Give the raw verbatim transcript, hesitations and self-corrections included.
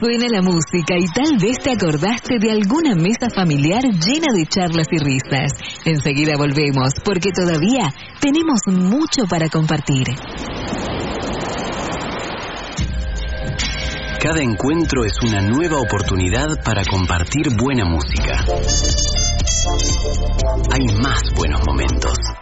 Suena la música y tal vez te acordaste de alguna mesa familiar llena de charlas y risas. Enseguida volvemos, porque todavía tenemos mucho para compartir. Cada encuentro es una nueva oportunidad para compartir buena música. Hay más buenos momentos.